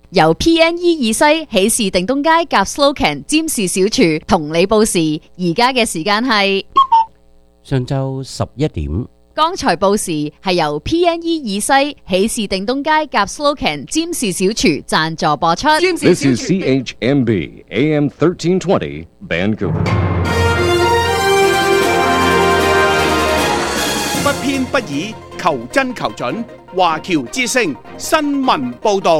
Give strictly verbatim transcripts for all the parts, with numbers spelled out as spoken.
由 P N E 二西喜事定東街夾 Slocan 占士小廚同你報時，而家嘅時間係上晝十一點。 剛才報時係由 P N E 二西喜事定東街夾 Slocan 占士小廚贊助播出。 This is C H M B A M thirteen twenty Vancouver。 不偏不倚，求真求準，華僑之聲新聞報導。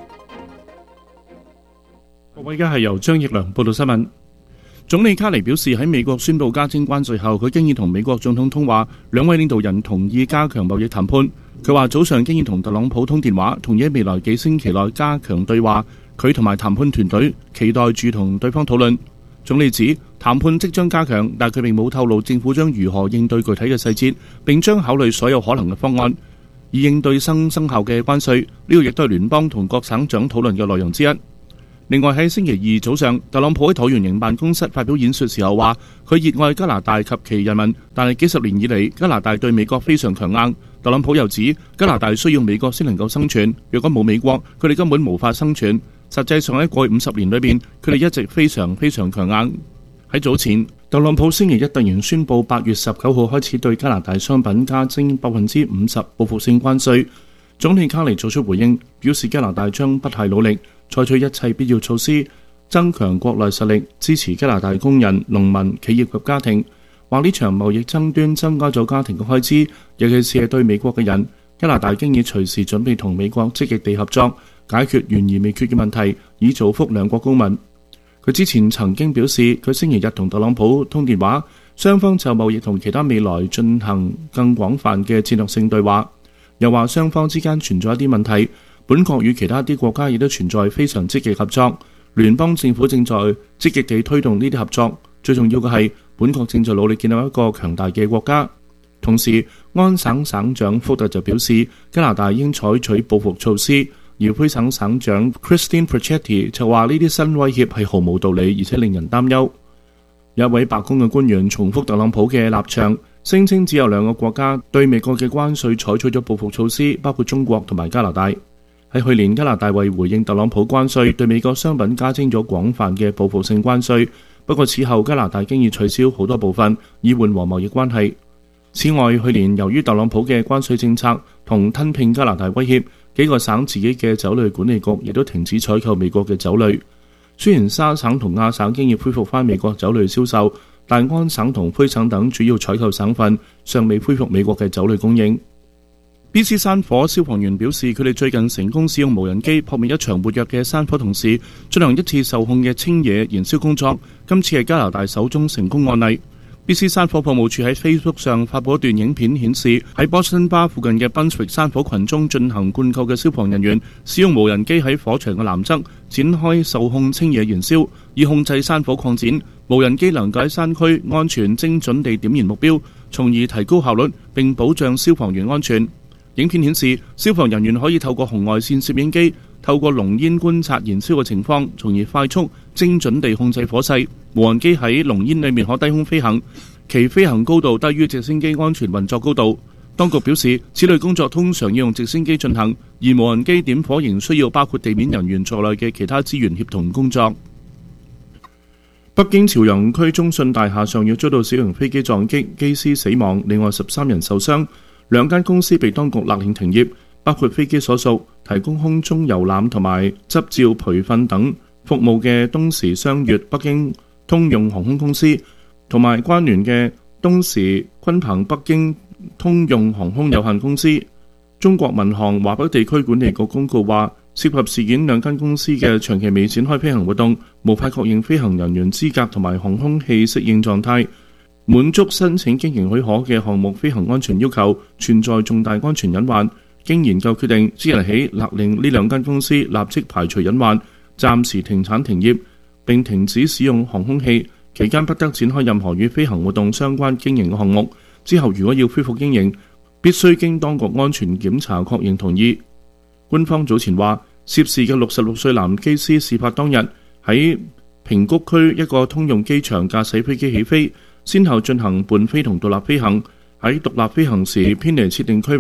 各位，而家係由張奕良報道新聞。總理卡尼表示，喺美國宣布加徵關稅後，佢經已同美國總統通話，兩位領導人同意加強貿易談判。佢話早上經已同特朗普通電話，同意喺未來幾星期內加強對話。佢同埋談判團隊期待住同對方討論。總理指談判即將加強，但佢並冇透露政府將如何應對具體嘅細節，並將考慮所有可能嘅方案，以應對新生效嘅關稅。呢個亦都係聯邦同各省長討論嘅內容之一。另外喺星期二早上，特朗普喺橢圓形辦公室發表演說時候話，佢熱愛加拿大及其人民，但係幾十年以嚟，加拿大對美國非常強硬。特朗普又指加拿大需要美國先能夠生存，若果冇美國，佢哋根本無法生存。實際上喺過去五十年裏邊，佢哋一直非常非常強硬。喺早前，特朗普星期一突然宣布八月十九號開始對加拿大商品加徵百分之五十報復性關稅。總理卡尼做出回應，表示加拿大將不懈努力，採取一切必要措施，增強國內實力，支持加拿大工人、農民、企業及家庭。話呢場貿易爭端增加咗家庭嘅開支，尤其是係對美國嘅人。加拿大經已隨時準備同美國積極地合作，解決懸而未決嘅問題，以造福兩國公民。佢之前曾經表示，佢星期日同特朗普通電話，雙方就貿易同其他未來進行更廣泛嘅戰略性對話。又話雙方之間存在一啲問題，本國與其他啲國家亦都存在非常積極合作，聯邦政府正在積極地推動呢啲合作。最重要嘅係，本國正在努力建立一個強大嘅國家。同時，安省省長福特就表示，加拿大應採取報復措施，而魁省省長 Christine Pichetti 就話呢啲新威脅係毫無道理，而且令人擔憂。有一位白宮嘅官員重複特朗普嘅立場，聲稱只有兩個國家對美國嘅關稅採取咗報復措施，包括中國同埋加拿大。喺去年，加拿大為回應特朗普關稅，對美國商品加徵咗廣泛嘅報復性關稅。不過此後，加拿大經已取消好多部分，以緩和貿易關係。此外，去年由於特朗普嘅關稅政策同吞併加拿大威脅，幾個省自己嘅酒類管理局亦都停止採購美國嘅酒類。雖然沙省同亞省經已恢復返美國酒類銷售，但安省同魁省等主要採購省份尚未恢復美國嘅酒類供應。B C 山火消防員表示，佢哋最近成功使用無人機撲滅一場活躍嘅山火，同時進行一次受控嘅清野燃燒工作。今次係加拿大首宗成功案例。B C 山火服務處喺 Facebook 上發布一段影片，顯示喺波士頓巴附近嘅 Brunswick 山火群中進行灌救嘅消防人員使用無人機喺火場嘅南側展開受控清野燃燒，以控制山火擴展。無人機能夠喺山區安全精準地點燃目標，從而提高效率並保障消防員安全。影片顯示，消防人員可以透過紅外線攝影機透過濃煙觀察燃燒嘅情況，從而快速精準地控制火勢。無人機喺濃煙裏面可低空飛行，其飛行高度低於直升機安全運作高度。當局表示，此類工作通常要用直升機進行，而無人機點火仍需要包括地面人員在內嘅其他資源協同工作。北京朝陽區中信大廈上月遭到小型飛機撞擊，機師死亡，另外十三人受傷。兩間公司被當局勒令停業，包括飛機所屬提供空中遊覽同埋執照培訓等服務嘅東時商業北京通用航空公司，同埋關聯嘅東時鯤鵬北京通用航空有限公司。中國民航華北地區管理局公告話，涉及事件兩間公司嘅長期未展開飛行活動，無法確認飛行人員資格同埋航空器適應狀態，滿足申請經營許可嘅項目飛行安全要求，存在重大安全隱患。經研究決定，即日起勒令呢兩間公司立即排除隱患，暫時停產停業，並停止使用航空器，期間不得展開任何與飛行活動相關經營嘅項目。之後如果要恢復經營，必須經當局安全檢查確認同意。官方早前話，涉事嘅六十六歲男機師事發當日喺平谷區一個通用機場駕駛飛機起飛，先後進行伴飛同獨立飛行。喺獨立飛行時偏離設定區域，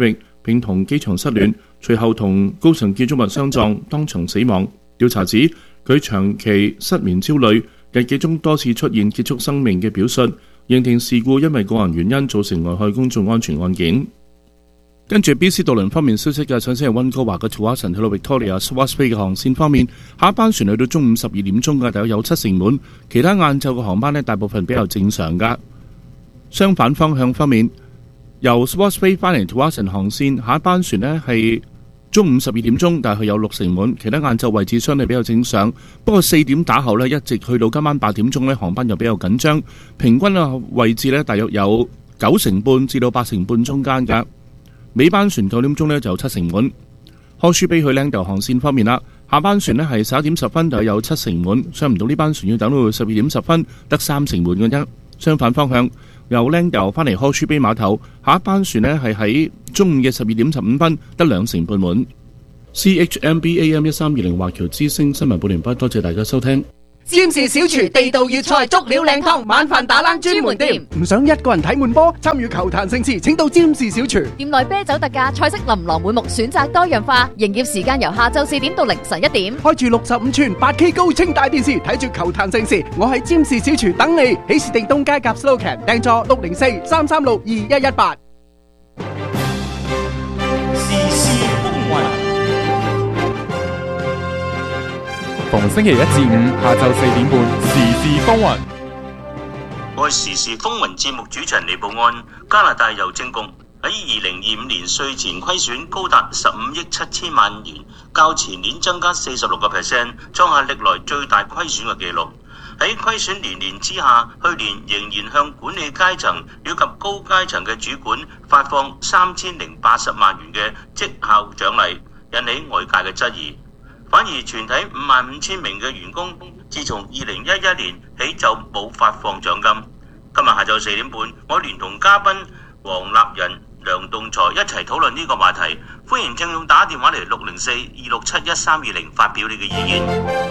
並同機場失聯，隨後同高層建築物相撞，當場死亡。調查指佢長期失眠焦慮，日記中多次出現結束生命嘅表述，認定事故因為個人原因造成危害公眾安全案件。跟住 B C 渡輪方面消息嘅，首先係溫哥華嘅 Tsawwassen 去到 Victoria Swartz Bay 嘅航線方面，下一班船去到中午十二點鐘嘅，大約有七成滿，其他晏晝嘅航班呢，大部分比較正常噶。相反方向方面，由 Swartz Bay 翻嚟 Tsawwassen 航線，下一班船呢係中午十二點鐘，但係佢有六成滿，其他晏晝位置相對比較正常。不過四點打後呢，一直去到今晚八點鐘呢，航班又比較緊張，平均嘅位置呢，大約有九成半至到八成半中間噶。尾班船九點鐘呢就有七成滿。Horseshoe Bay 去 Langdale 航線方面啦，下班船呢係十一點十分就有七成滿，上唔到呢班船要等到十二點十分得三成滿嘅啫。相反方向，由 Langdale 翻嚟 Horseshoe Bay 碼頭，下一班船呢係喺中午嘅十二點十五分得兩成半滿。C H M B A M 一三二零華僑之聲新聞報完畢，多謝大家收聽。 占士小廚地道粵菜足料靚湯，晚飯打冷專門店。 唔想一個人睇悶波，參與球壇盛事，請到占士小廚。 店內啤酒特價，菜式琳琅滿目，選擇多樣化。營業時間由下晝四點到凌晨一點。 開住六十五寸八 K 高清大電視，睇住球壇盛事。我喺占士小廚等你，喜事定東街夾 Slocan 訂座六零四三三六二一一八。 時事風雲，逢星期一至五下晝四點半，時事風雲。 我係時事風雲節目主持人李寶安。加拿大郵政局喺二零二五年稅前虧損高達十五億七千萬元，較前年增加四十六個 percent， 創下歷來最大虧損嘅紀錄。喺虧損連連之下，去年仍然向管理階層以及高階層嘅主管發放三千零八十萬元嘅績效獎勵，引起外界嘅質疑。反而全體五萬五千名嘅員工，自從二零一一年起就冇發放獎金。今日下晝四點半，我聯同嘉賓黃立仁、梁棟才一齊討論呢個話題。歡迎聽眾打電話嚟六零四二六七一三二零發表你嘅意見。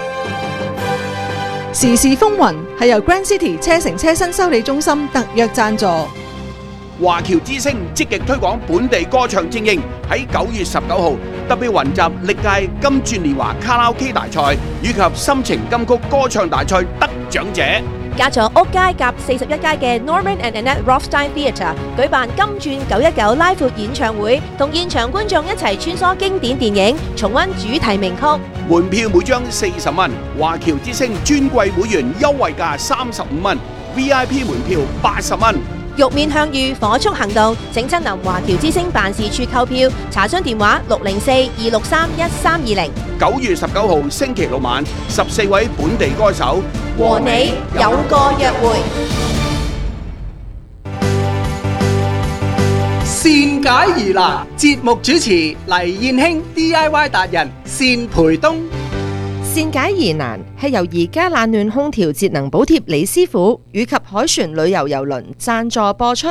時事風雲係由 Grand City 車城車身修理中心特約贊助。 華僑之聲積極推廣本地歌唱精英，喺九月十九號特別雲集歷屆金鑽年華卡拉 OK 大賽以及心情金曲歌唱大賽得獎者。 隔咗屋街夾四十一街嘅 Norman and Annette Rothstein Theatre 舉辦金鑽九一九拉闊演唱會，同現場觀眾一齊穿梭經典電影，重溫主題名曲。 門票每張四十蚊，華僑之聲尊貴會員優惠價三十五蚊 ，V I P 門票八十蚊。 玉面向隅，火速行動，請親臨華僑之聲辦事處購票，查詢電話六零四二六三一三二零。 九月十九號星期六晚，十四位本地歌手和你有個約會。 善解疑難，節目主持黎燕卿 D I Y 達人單培東。 善解疑難係由而家冷暖空調節能補貼李師傅以及海船旅遊郵輪贊助播出。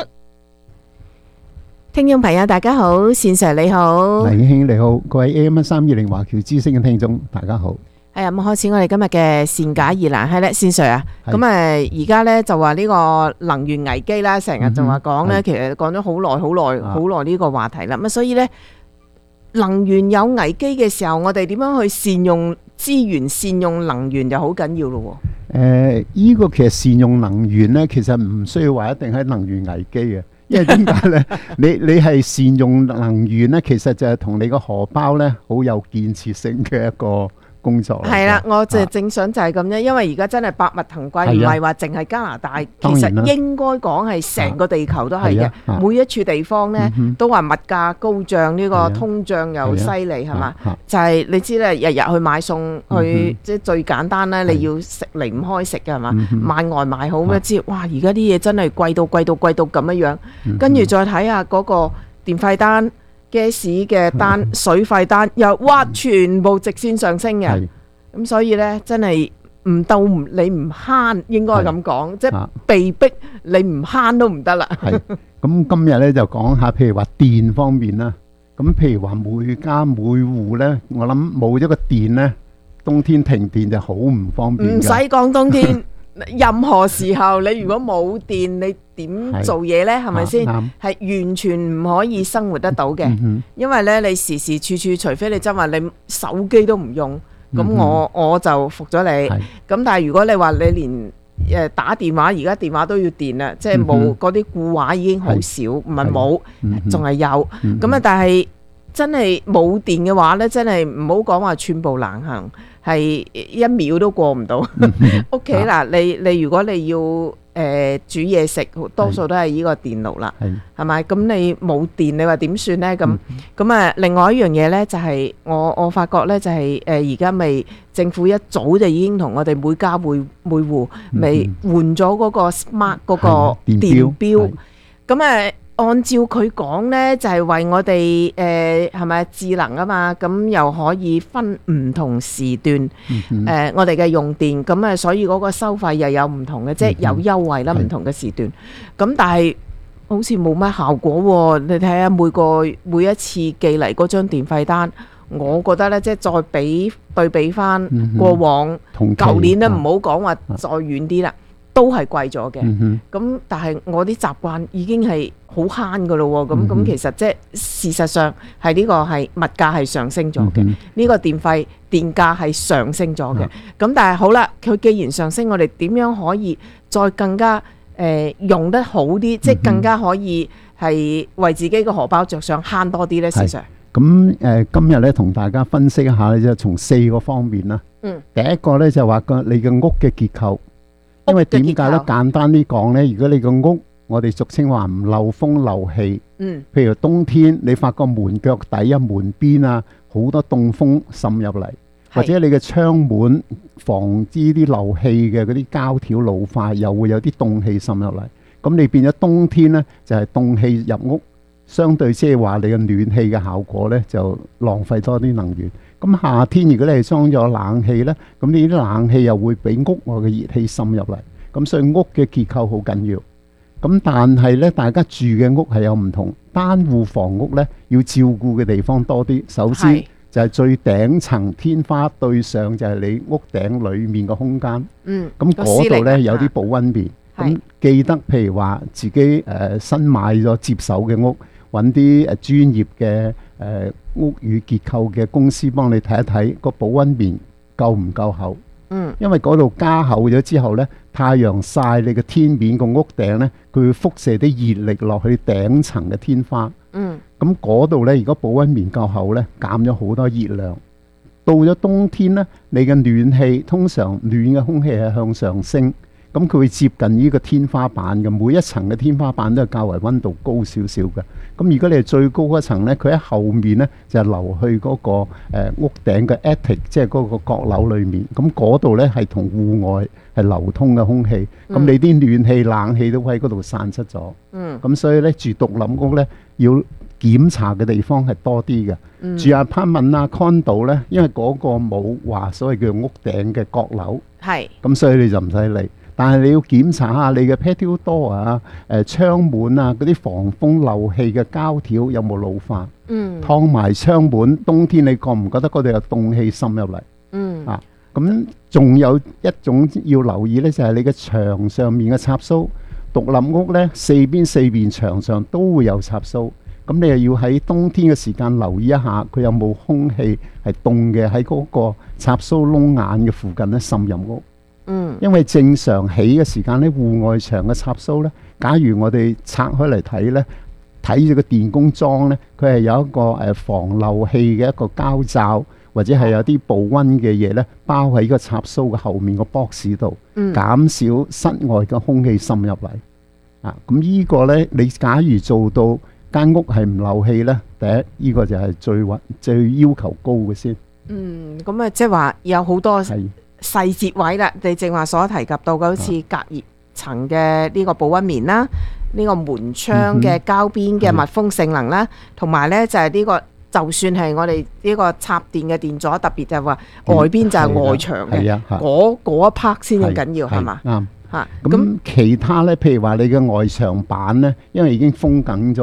聽眾朋友大家好，單 Sir 你好， 黎兄你好，各位 A M 一三二零華僑之聲嘅聽眾大家好。 係啊，咁開始我哋今日嘅善解疑難係咧，單 Sir 啊，咁誒而家咧就話呢個能源危機啦，成日就話講咧，其實講咗好耐好耐好耐呢個話題啦，咁所以咧能源有危機嘅時候，我哋點樣去善用資源、善用能源就好緊要咯。 誒、呃，依、這個其實善用能源咧，其實唔需要話一定係能源危機嘅，因為點解咧？你你係善用能源咧，其實就係同你個荷包咧好有建設性嘅一個工作。 係啦，我就正想就係咁啫，因為而家真係百物騰貴，唔係話淨係加拿大，其實應該講係成個地球都係嘅。每一處地方咧都話物價高漲，呢個通脹又犀利，係嘛？就係你知咧，日日去買餸，去即係最簡單咧，你要食離唔開食嘅係嘛？買外賣好咩？知哇！而家啲嘢真係貴到貴到貴到咁樣樣，跟住再睇下嗰個電費單。嘅士嘅單、水費單又哇，全部直線上升嘅，咁所以咧真係唔到唔你唔慳，應該咁講，即係被逼你唔慳都唔得啦。 係咁今日咧就講下，譬如話電方面啦，咁譬如話每家每戶咧，我諗冇咗個電咧，冬天停電就好唔方便。 唔使講冬天。 任何時候你如果冇電，你點做嘢呢？係咪先？係完全唔可以生活得到嘅， 嗯、 因為呢，你時時處處，除非你真話你手機都唔用，咁、嗯、我我就服咗你。咁但係如果你話你連誒打電話，而家電話都要電啦，即係冇嗰啲固話已經好少，唔係冇，仲係有。咁、嗯、啊，但係真係冇電嘅話呢，真係唔好講話寸步難行。係一秒都過唔到屋企嗱，你你如果你要誒、呃、煮嘢食，多數都係呢個電爐啦，係咪？咁你冇電，你話點算呢？咁咁啊，另外一樣嘢呢，就係、是、我我發覺呢，就係誒而家咪政府一早就已經同我哋每家每每戶咪換咗嗰個 smart 嗰個電錶，咁誒。按照佢講呢，就係、是、為我哋誒係咪智能啊嘛，咁又可以分唔同時段誒、嗯呃、我哋嘅用電，咁啊所以嗰個收費又有唔同嘅，即係、嗯、有優惠啦，唔同嘅時段。咁但係好似冇乜效果喎、啊，你睇下每個每一次寄嚟嗰張電費單，我覺得呢，即係再比對比翻過往舊年呢，唔好講話再遠啲啦。都係貴咗嘅，咁、嗯、但係我啲習慣已經係好慳噶咯喎，咁咁、嗯、其實即係事實上係呢個係物價係上升咗嘅，呢、嗯、個電費電價係上升咗嘅，咁、嗯、但係好啦，佢既然上升，我哋點樣可以再更加誒、呃、用得好啲，嗯、即係更加可以係為自己個荷包着想慳多啲呢？事實上，咁誒、呃、今日咧同大家分析一下咧，就從四個方面啦。嗯，第一個咧就話個你嘅屋嘅結構。因為點解咧？簡單啲講咧，如果你個屋，我哋俗稱話唔漏風漏氣，嗯，譬如冬天你發覺門腳底啊、門邊啊，好多凍風滲入嚟，或者你嘅窗門防止啲漏氣嘅嗰啲膠條老化，又會有啲凍氣滲入嚟，咁你變咗冬天咧就係凍氣入屋，相對即係話你嘅暖氣嘅效果咧就浪費多啲能源。咁夏天如果你係裝咗冷氣呢，咁呢啲冷氣又會俾屋外嘅熱氣滲入嚟，咁所以屋嘅結構好緊要。咁但係呢，大家住嘅屋係有唔同，單戶房屋呢要照顧嘅地方多啲。首先就係最頂層天花對上就係你屋頂裡面嘅空間。嗯，咁嗰度呢有啲保溫棉。咁記得譬如話自己誒、呃、新買咗接手嘅屋，揾啲誒專業嘅誒、呃、屋宇結構嘅公司幫你睇一睇個保溫棉夠唔夠厚。嗯，因為嗰度加厚咗之後呢，太陽曬你嘅天面個屋頂呢，佢會輻射啲熱力落去頂層嘅天花。嗯，咁嗰度呢，如果保溫棉夠厚呢，減咗好多熱量。到咗冬天呢，你嘅暖氣通常暖嘅空氣係向上升。咁佢會接近呢個天花板嘅，每一層嘅天花板都係較為溫度高少少嘅。咁如果你係最高嗰層呢，佢喺後面呢就係流去嗰、那個、呃、屋頂嘅 attic， 即係嗰個閣樓裏面。咁嗰度呢係同戶外係流通嘅空氣。咁、嗯、你啲暖氣、冷氣都喺嗰度散出咗。嗯。咁所以呢，住獨立屋呢，要檢查嘅地方係多啲嘅。嗯、住 apartment 啊 condo 呢，因為嗰個冇話所謂叫屋頂嘅閣樓。係。咁所以你就唔使理。但係你要檢查下你嘅 patio door 啊、誒、呃、窗門啊、嗰啲防風漏氣嘅膠條有冇老化？嗯，燙埋窗門，冬天你覺唔覺得嗰度有凍氣滲入嚟？嗯，啊，咁仲有一種要留意呢，就係、是、你嘅牆上面嘅插蘇。獨立屋呢，四邊四邊牆上都會有插蘇，咁你又要喺冬天嘅時間留意一下，佢有冇空氣係凍嘅喺嗰個插蘇窿眼嘅附近咧滲入屋。嗯，因為正常起嘅時間咧，戶外牆嘅插蘇咧，假如我哋拆開嚟睇咧，睇住個電工裝咧，佢係有一個誒防漏氣嘅一個膠罩，或者係有啲保溫嘅嘢咧，包喺個插蘇嘅後面個 box 度，嗯、減少室外嘅空氣滲入嚟。啊，咁呢個咧，你假如做到間屋係唔漏氣咧，第一呢、呢個就係最穩最要求高嘅先。嗯，咁啊，即係話有好多細節位啦，你正話所提及到嘅，好似隔熱層嘅呢個保溫棉啦，呢、呢個門窗嘅膠邊嘅密封性能啦，同埋呢就係呢、呢個，就算係我哋呢個插電嘅電阻，特別就係話外邊就係外牆嘅，嗰嗰一 part 先至緊要係嘛？啱嚇。咁其他呢，譬如話你嘅外牆板呢，因為已經封緊咗，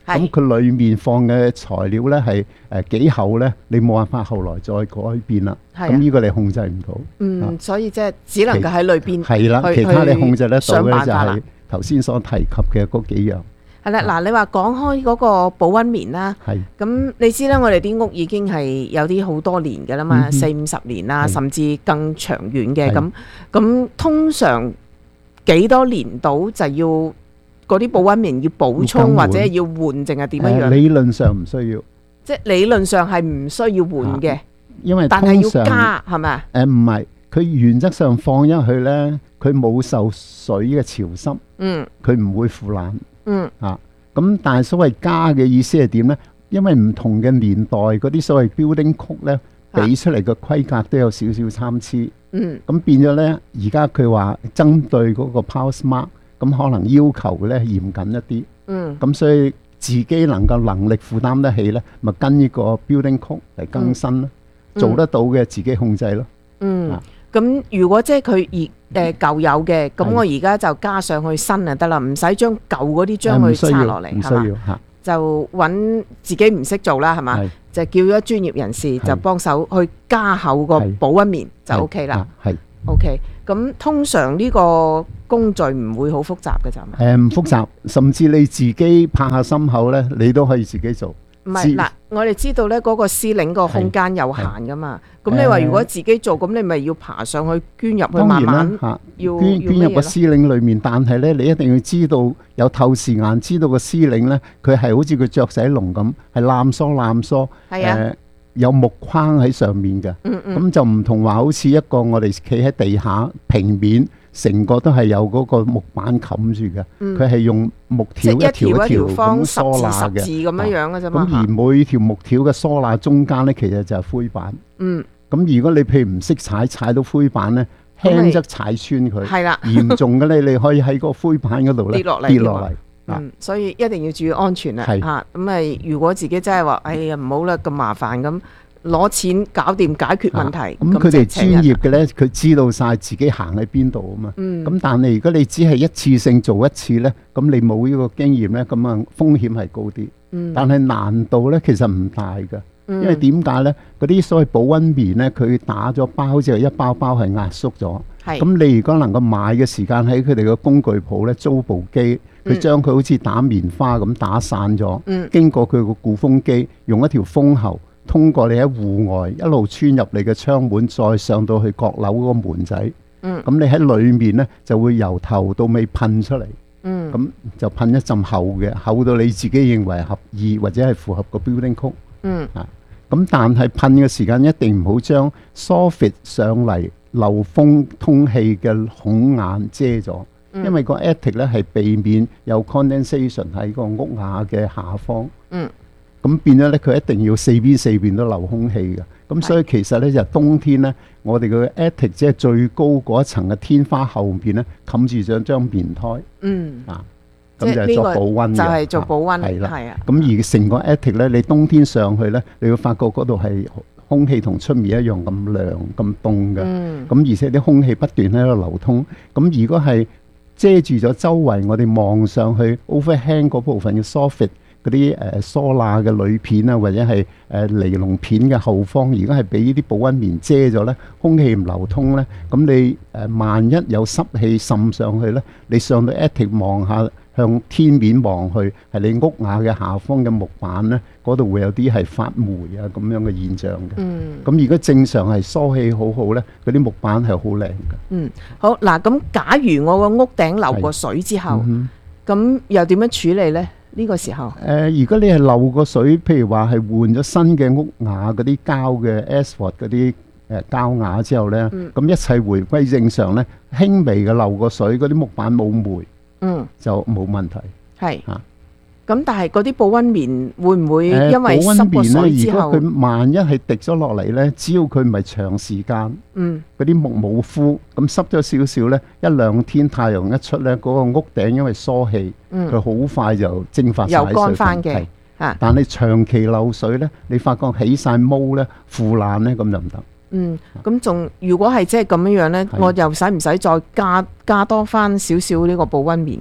咁佢裡面放嘅材料咧係誒幾厚咧，你冇辦法後來再改變啦。咁呢個你控制唔到。 嗯，所以即係只能夠喺裏邊係啦，其他你控制得到嘅就係頭先所提及嘅嗰幾樣。 係啦，嗱，你話講開嗰個保溫棉啦， 係咁你知啦，我哋啲屋已經係有啲好多年嘅啦嘛，四五十年啦，甚至更長遠嘅咁。咁通常幾多年到就要嗰啲保溫棉要補充或者要換，淨係點樣樣？ 理論上唔需要， 即係理論上係唔需要換嘅， 因為但係要加係咪啊？ 誒唔係，佢原則上放入去咧，佢冇受水嘅潮濕， 嗯， 佢唔會腐爛， 嗯啊，咁但係所謂加嘅意思係點咧？因為唔同嘅年代嗰啲所謂 building code 咧，俾出嚟嘅規格都有少少參差， 嗯， 咁變咗咧，而家佢話針對嗰個 power smart。咁可能要求咧嚴謹一啲， 嗯， 咁所以自己能夠能力負擔得起咧，咪跟呢個 building code嚟更新咯， 嗯、 做得到嘅自己控制咯。 嗯，咁、啊、如果即係佢而誒舊有嘅，咁我而家就加上去新就得啦，唔使將舊嗰啲將佢拆落嚟， 唔需要嚇， 就揾自己唔識做啦，係嘛？就叫咗專業人士就幫手去加厚個保溫棉就 OK 啦。 係。 OK，咁通常呢個工序唔會好複雜嘅咋嘛？ 誒唔複雜，甚至你自己拍下心口咧，你都可以自己做。 唔係嗱，我哋知道咧嗰個司令個空間有限噶嘛。咁你話如果自己做，咁你咪要爬上去捐入去，慢慢要捐捐入個司令裏面。但係咧，你一定要知道有透視眼，知道個司令咧，佢係好似個雀仔籠咁，係攬疏攬疏。 係啊。 有木框喺上面嘅，咁、 嗯嗯、 就唔同話好似一個我哋企喺地下平面，成個都係有嗰個木板冚住嘅。佢係、嗯、用木條一條一條咁梳罅嘅， 十字咁樣樣嘅啫嘛。 咁而每條木條嘅梳罅中間咧，其實就係灰板。 嗯。 咁如果你譬如唔識踩，踩到灰板咧，輕則踩穿佢。係啦。嚴重嘅咧，你可以喺個灰板嗰度咧跌落嚟。跌落嚟。 嗯，所以一定要注意安全啦嚇。咁咪如果自己真係話，哎呀唔好啦，咁麻煩咁攞錢搞掂解決問題。 咁佢哋專業嘅咧，佢知道晒自己行喺邊度啊嘛。 嗯。 咁但係如果你只係一次性做一次咧，咁你冇呢個經驗咧，咁啊風險係高啲。 嗯。 但係難度咧其實唔大㗎， 嗯、 因為點解咧？嗰啲所謂保溫棉咧，佢打咗包之後，一包包係壓縮咗。係。咁你如果能夠買嘅時間喺佢哋嘅工具鋪咧租部機。佢將佢好似打棉花咁打散咗， 嗯、經過佢個固風機，用一條風喉通過你喺戶外一路穿入你嘅窗門，再上到去閣樓嗰個門仔。咁、 嗯、 你喺裡面呢，就會由頭到尾噴出嚟。咁、 嗯、 就噴一陣厚嘅，厚到你自己認為合意或者係符合個 building code。 嗯、 啊，咁但係噴嘅時間一定唔好將 soffit 上嚟漏風通氣嘅孔眼遮咗。因為個 attic 咧係避免有 condensation 喺個屋瓦嘅下方， 嗯， 咁變咗咧佢一定要四邊四邊都流空氣嘅，咁所以其實咧就冬天咧，我哋個 attic 即係最高嗰一層嘅天花後邊咧冚住咗張棉胎， 嗯， 啊，咁就係做保溫嘅， 就係做保溫， 係啦， 係啊， 咁而成個 attic 咧，你冬天上去咧，你會發覺嗰度係空氣同出面一樣咁涼咁凍嘅， 嗯， 咁而且啲空氣不斷喺度流通，咁如果係遮住咗周圍，我哋望上去 overhang 嗰部分嘅 soffit 嗰啲誒疏罅嘅鋁片啊，或者係誒尼龍片嘅後方，如果係俾呢啲保溫棉遮咗咧，空氣唔流通咧，咁你誒萬一有濕氣滲上去咧，你上到 attic 望下向天面望去，係你屋瓦嘅下方嘅木板咧，嗰度會有啲係發霉啊咁樣嘅現象嘅。 嗯。 咁如果正常係疏氣好好咧，嗰啲木板係好靚嘅。 嗯，好嗱，咁假如我個屋頂漏過水之後，咁、嗯、又點樣處理咧？呢、呢個時候？誒、 呃，如果你係漏過水，譬如話係換咗新嘅屋瓦嗰啲膠嘅 asphalt 嗰啲誒膠瓦之後咧，咁、嗯、一切回歸正常咧，輕微嘅漏過水，嗰啲木板冇霉。嗯，就冇問題。 係啊，咁但係嗰啲保溫棉會唔會因為濕過水之後， 如果佢萬一係滴咗落嚟咧，只要佢唔係長時間， 嗯， 嗰啲木冇枯，咁濕咗少少咧，一兩天太陽一出咧，嗰、嗰個屋頂因為疏氣，佢好、嗯、快就蒸發晒水分， 又乾翻嘅。啊， 但係長期漏水咧，你發覺起晒毛咧、腐爛咧，咁就唔得。 嗯，咁仲如果係即係咁樣樣咧，我又使唔使再加加多翻少少呢個保溫棉，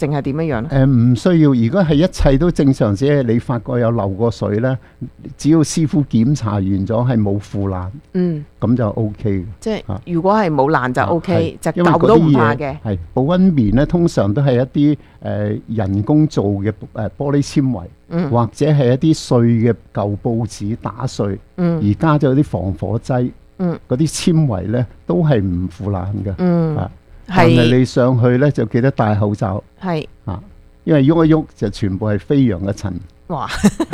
淨係點樣樣咧？ 誒唔需要，如果係一切都正常，只係你發覺有漏過水咧，只要師傅檢查完咗係冇腐爛， 嗯， 咁就 O K 嘅。 即係如果係冇爛就 O K，隻因為舊都唔怕嘅。 係保溫棉咧，通常都係一啲誒、呃、人工做嘅誒、呃、玻璃纖維， 嗯、 或者係一啲碎嘅舊報紙打碎， 嗯、 而加咗啲防火劑， 嗯， 嗰啲纖維咧都係唔腐爛嘅。 嗯， 啊，但係你上去咧就記得戴口罩。 係啊，因為喐一喐就全部係飛揚嘅塵。 哇！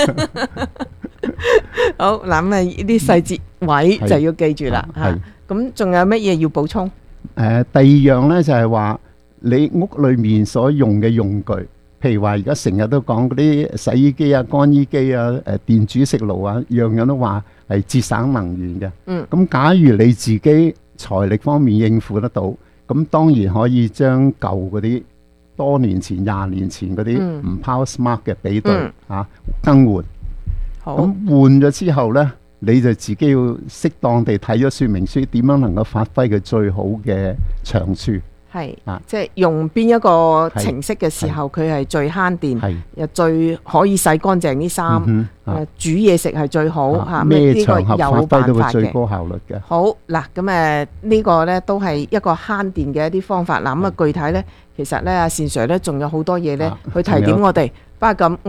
好嗱，咁啊呢啲細節位就要記住啦嚇。咁仲有乜嘢要補充？ 誒，第二樣咧就係話你屋裏面所用嘅用具，譬如話而家成日都講嗰啲洗衣機啊、乾衣機啊、誒電煮食爐啊，樣樣都話係節省能源嘅。 嗯。 咁假如你自己財力方面應付得到，咁當然可以將舊嗰啲多年前、廿年前嗰啲唔 Power Smart 嘅比對嚇更換。咁換咗之後呢，你就自己要適當地睇咗說明書，點樣能夠發揮佢最好嘅長處。 係啊， 即係用邊一個程式嘅時候，佢係最慳電，又最可以洗乾淨啲衫。誒，煮嘢食係最好嚇， 咩呢個場合發有揮到佢辦法嘅。 最高效率嘅。 好嗱，咁誒呢個呢都係一個慳電嘅一啲方法。嗱咁啊，具體呢，其實呢，阿善 Sir 呢仲有好多嘢呢去提點我哋。不過咁。